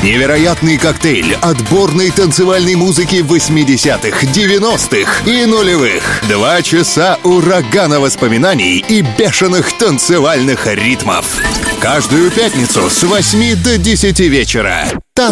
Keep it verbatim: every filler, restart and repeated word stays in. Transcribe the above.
Невероятный коктейль отборной танцевальной музыки восьмидесятых, девяностых и нулевых. Два часа урагана воспоминаний и бешеных танцевальных ритмов. Каждую пятницу с восьми до десяти вечера.